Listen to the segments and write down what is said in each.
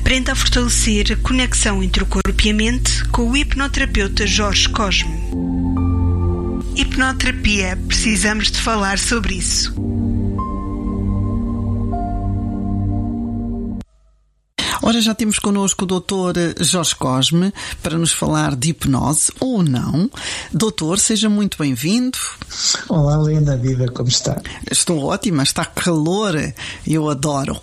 Aprenda a fortalecer a conexão entre o corpo e a mente com o hipnoterapeuta Jorge Cosme. Hipnoterapia, precisamos de falar sobre isso. Ora, já temos connosco o Dr. Jorge Cosme para nos falar de hipnose, ou não. Doutor, seja muito bem-vindo. Olá, Lena, viva, como está? Estou ótima, está calor, eu adoro.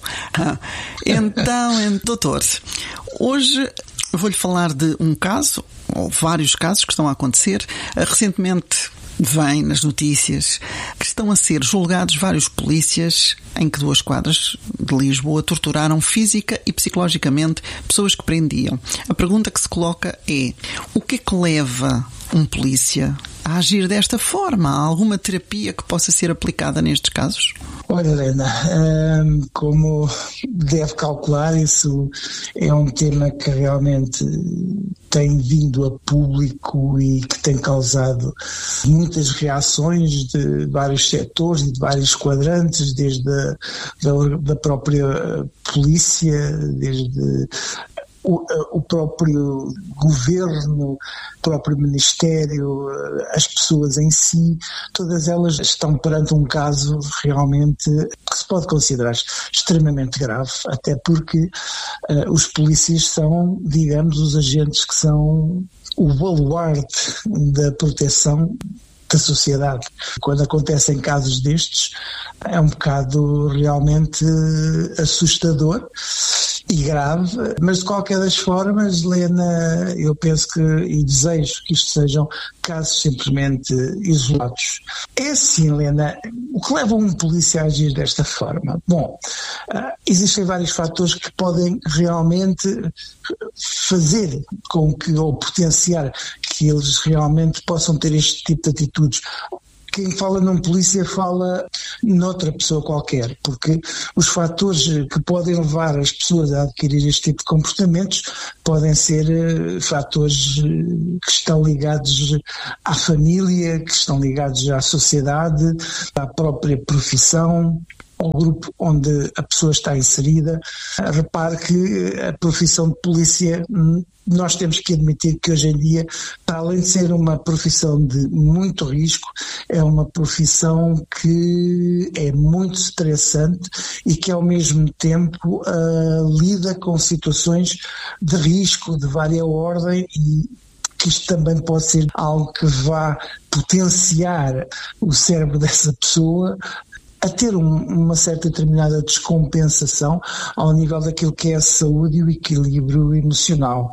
Então, doutor, hoje vou-lhe falar de um caso, ou vários casos que estão a acontecer. Recentemente vem nas notícias que estão a ser julgados vários polícias em que 2 quadras de Lisboa torturaram física e psicologicamente pessoas que prendiam. A pergunta que se coloca é: o que é que leva um polícia a agir desta forma? Há alguma terapia que possa ser aplicada nestes casos? Olha, Helena, como deve calcular, isso é um tema que realmente tem vindo a público e que tem causado muitas reações de vários setores e de vários quadrantes, desde da própria polícia, desde o próprio governo, o próprio ministério, as pessoas em si, todas elas estão perante um caso realmente que se pode considerar extremamente grave, até porque os polícias são, digamos, os agentes que são o baluarte da proteção da sociedade. Quando acontecem casos destes, é um bocado realmente assustador e grave, mas de qualquer das formas, Lena, eu penso que e desejo que isto sejam casos simplesmente isolados. É assim, Lena, o que leva um polícia a agir desta forma? Bom, existem vários fatores que podem realmente fazer com que, ou potenciar que eles realmente possam ter este tipo de atitudes. Quem fala num polícia fala noutra pessoa qualquer, porque os fatores que podem levar as pessoas a adquirir este tipo de comportamentos podem ser fatores que estão ligados à família, que estão ligados à sociedade, à própria profissão, ao grupo onde a pessoa está inserida. Repare que a profissão de polícia, nós temos que admitir que hoje em dia, para além de ser uma profissão de muito risco, é uma profissão que é muito estressante e que ao mesmo tempo lida com situações de risco de várias ordem, e que isto também pode ser algo que vá potenciar o cérebro dessa pessoa a ter uma certa determinada descompensação ao nível daquilo que é a saúde e o equilíbrio emocional.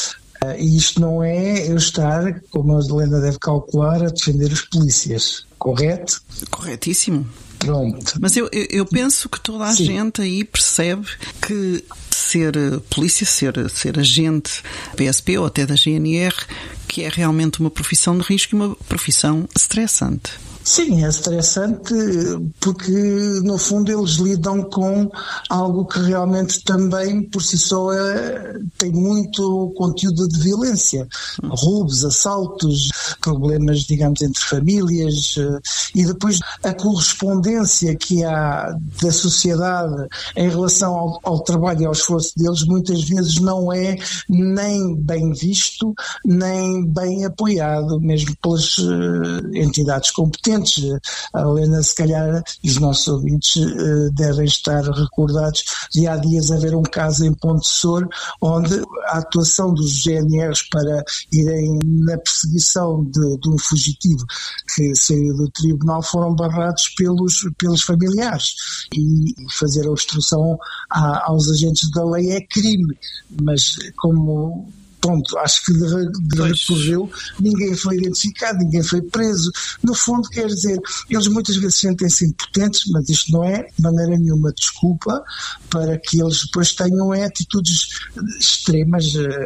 E isto não é eu estar, como a Helena deve calcular, a defender os polícias, correto? Corretíssimo. Pronto. Mas eu penso que toda a Sim. gente aí percebe que ser polícia, ser agente PSP ou até da GNR, que é realmente uma profissão de risco e uma profissão estressante. Sim, é estressante porque, no fundo, eles lidam com algo que realmente também, por si só, tem muito conteúdo de violência. Roubos, assaltos, problemas, digamos, entre famílias, e depois a correspondência que há da sociedade em relação ao trabalho e ao esforço deles, muitas vezes não é nem bem visto, nem bem apoiado, mesmo pelas entidades competentes. A Helena, se calhar, e os nossos ouvintes devem estar recordados de há dias haver um caso em Ponte Sor, onde a atuação dos GNRs para irem na perseguição de um fugitivo que saiu do tribunal foram barrados pelos familiares, e fazer a obstrução aos agentes da lei é crime, mas como... Ponto, acho que de recorreu, ninguém foi identificado, ninguém foi preso. No fundo, quer dizer, eles muitas vezes sentem-se impotentes, mas isto não é de maneira nenhuma desculpa para que eles depois tenham atitudes extremas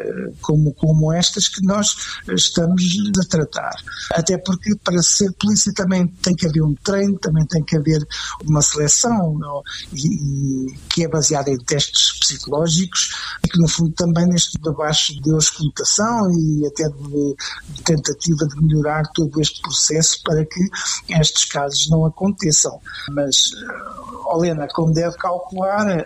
como estas que nós estamos a tratar. Até porque para ser polícia também tem que haver um treino, também tem que haver uma seleção que é baseada em testes psicológicos e que no fundo também neste debaixo de auscultação e até de tentativa de melhorar todo este processo para que estes casos não aconteçam. Mas, Helena, como deve calcular,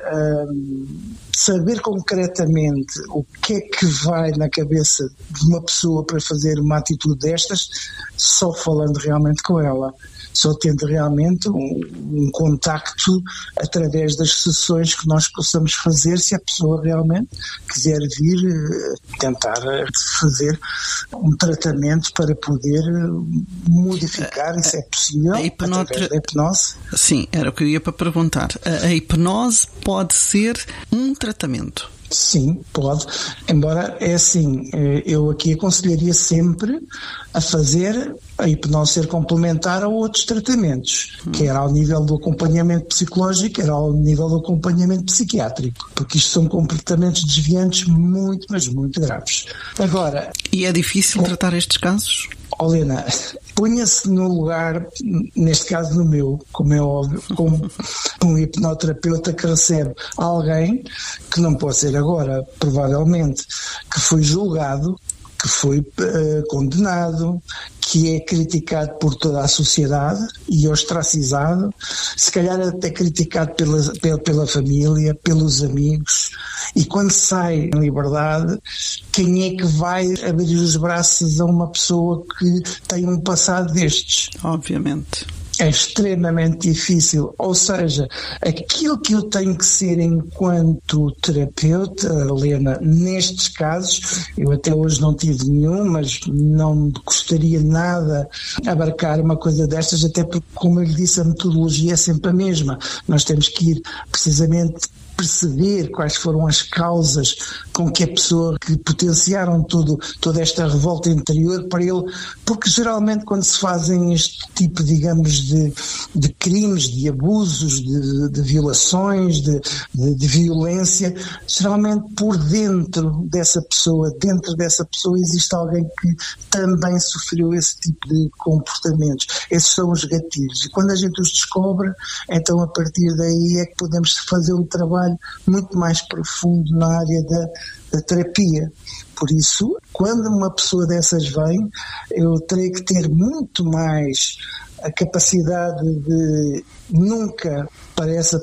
saber concretamente o que é que vai na cabeça de uma pessoa para fazer uma atitude destas, só falando realmente com ela. Só tendo realmente um contacto através das sessões que nós possamos fazer, se a pessoa realmente quiser vir tentar fazer um tratamento para poder modificar, isso é possível, através da hipnose. Sim, era o que eu ia para perguntar. A hipnose pode ser um tratamento? Sim, pode, embora é assim, eu aqui aconselharia sempre a fazer a hipnose ser complementar a outros tratamentos, quer ao nível do acompanhamento psicológico, quer ao nível do acompanhamento psiquiátrico, porque isto são comportamentos desviantes muito, mas muito graves. Agora... E é difícil tratar estes casos? Helena, ponha-se no lugar, neste caso no meu, como é óbvio, como um hipnoterapeuta que recebe alguém, que não pode ser agora, provavelmente, que foi julgado, que foi condenado, que é criticado por toda a sociedade e ostracizado, se calhar até criticado pela família, pelos amigos, e quando sai em liberdade, quem é que vai abrir os braços a uma pessoa que tem um passado destes? Obviamente. É extremamente difícil, ou seja, aquilo que eu tenho que ser enquanto terapeuta, Helena, nestes casos, eu até hoje não tive nenhum, mas não gostaria nada abarcar uma coisa destas, até porque, como eu lhe disse, a metodologia é sempre a mesma. Nós temos que ir precisamente perceber quais foram as causas com que a pessoa que potenciaram toda esta revolta interior para ele, porque geralmente quando se fazem este tipo, digamos, de crimes, de abusos, de violações, de violência, geralmente por dentro dessa pessoa existe alguém que também sofreu esse tipo de comportamentos. Esses são os gatilhos. E quando a gente os descobre, então a partir daí é que podemos fazer um trabalho muito mais profundo na área da terapia. Por isso, quando uma pessoa dessas vem, eu terei que ter muito mais a capacidade de nunca para essa